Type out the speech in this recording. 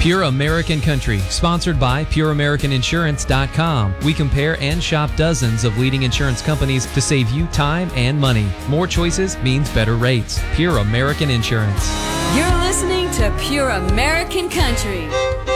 Pure American Country, sponsored by PureAmericanInsurance.com. We compare and shop dozens of leading insurance companies to save you time and money. More choices means better rates. Pure American Insurance. You're listening to Pure American Country.